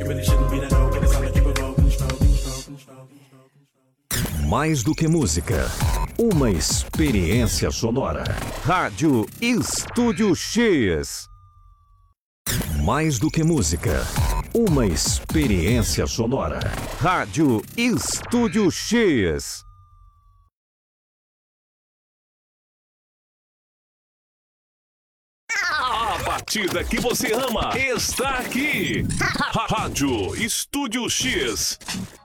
Mais do que música, uma experiência sonora. Rádio Estúdio X. Mais do que música, uma experiência sonora. Rádio Estúdio X. A batida que você ama está aqui. Rádio Estúdio X.